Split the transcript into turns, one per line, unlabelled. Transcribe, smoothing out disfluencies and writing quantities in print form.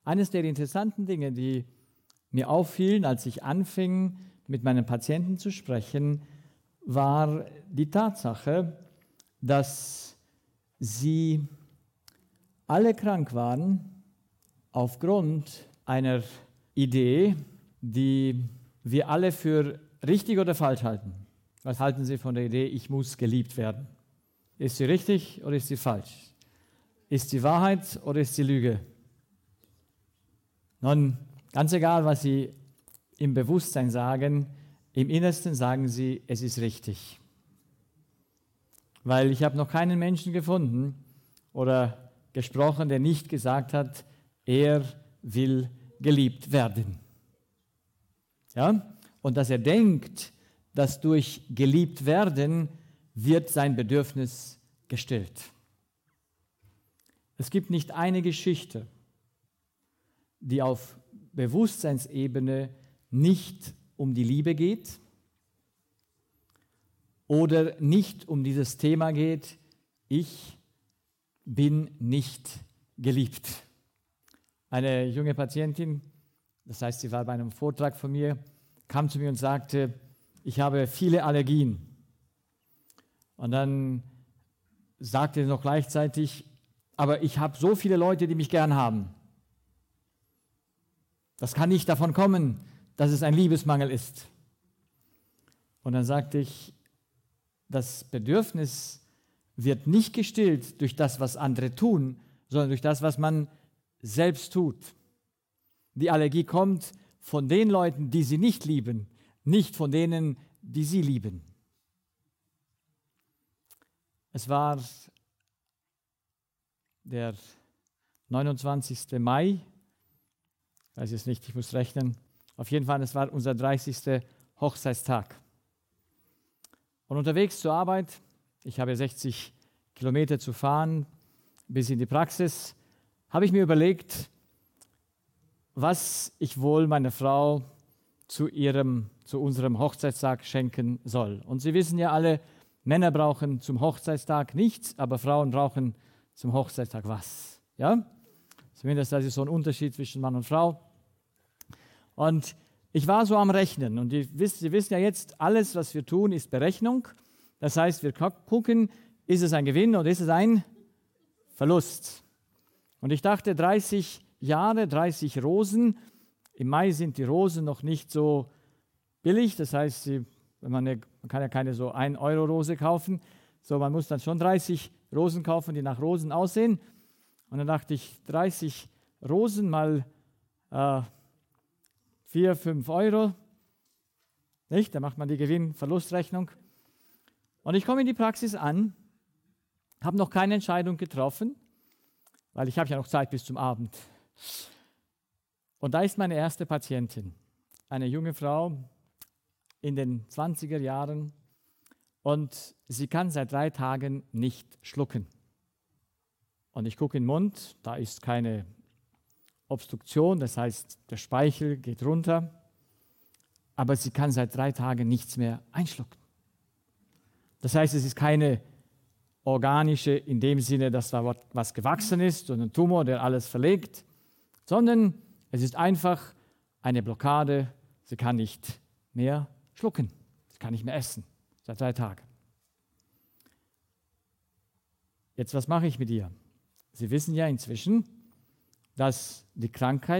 Eines der interessanten Dinge, die mir auffielen, als ich anfing, mit meinen Patienten zu sprechen, war die Tatsache, dass sie alle krank waren aufgrund einer Idee, die wir alle für richtig oder falsch halten. Was halten Sie von der Idee, ich muss geliebt werden? Ist sie richtig oder ist sie falsch? Ist sie Wahrheit oder ist sie Lüge? Nun, ganz egal, was Sie im Bewusstsein sagen, im Innersten sagen Sie, es ist richtig. Weil ich habe noch keinen Menschen gefunden oder gesprochen, der nicht gesagt hat, er will geliebt werden. Ja? Und dass er denkt, dass durch geliebt werden wird sein Bedürfnis gestillt. Es gibt nicht eine Geschichte, die auf Bewusstseinsebene nicht um die Liebe geht oder nicht um dieses Thema geht, ich bin nicht geliebt. Eine junge Patientin, das heißt, sie war bei einem Vortrag von mir, kam zu mir und sagte, ich habe viele Allergien. Und dann sagte sie noch gleichzeitig, aber ich habe so viele Leute, die mich gern haben. Das kann nicht davon kommen, dass es ein Liebesmangel ist. Und dann sagte ich, das Bedürfnis wird nicht gestillt durch das, was andere tun, sondern durch das, was man selbst tut. Die Allergie kommt von den Leuten, die sie nicht lieben, nicht von denen, die sie lieben. Es war der 29. Mai, ich weiß es nicht, ich muss rechnen. Auf jeden Fall, es war unser 30. Hochzeitstag. Und unterwegs zur Arbeit, ich habe 60 Kilometer zu fahren, bis in die Praxis, habe ich mir überlegt, was ich wohl meiner Frau zu unserem Hochzeitstag schenken soll. Und Sie wissen ja alle, Männer brauchen zum Hochzeitstag nichts, aber Frauen brauchen zum Hochzeitstag was. Ja? Zumindest das ist so ein Unterschied zwischen Mann und Frau. Und ich war so am Rechnen. Und Sie wissen ja jetzt, alles, was wir tun, ist Berechnung. Das heißt, wir gucken, ist es ein Gewinn oder ist es ein Verlust. Und ich dachte, 30 Jahre, 30 Rosen. Im Mai sind die Rosen noch nicht so billig. Das heißt, man kann ja keine so 1-Euro-Rose kaufen. So, man muss dann schon 30 Rosen kaufen, die nach Rosen aussehen. Und dann dachte ich, 30 Rosen mal 4, 5 Euro. Nicht? Da macht man die Gewinn-Verlustrechnung. Und ich komme in die Praxis an, habe noch keine Entscheidung getroffen, weil ich habe ja noch Zeit bis zum Abend. Und da ist meine erste Patientin, eine junge Frau in den 20er Jahren, und sie kann seit 3 Tagen nicht schlucken. Und ich gucke in den Mund, da ist keine Obstruktion, das heißt, der Speichel geht runter, aber sie kann seit 3 Tagen nichts mehr einschlucken. Das heißt, es ist keine organische, in dem Sinne, dass da was gewachsen ist und ein Tumor, der alles verlegt, sondern es ist einfach eine Blockade, sie kann nicht mehr schlucken, sie kann nicht mehr essen, seit 3 Tagen. Jetzt, was mache ich mit ihr? Sie wissen ja inzwischen, dass die Krankheit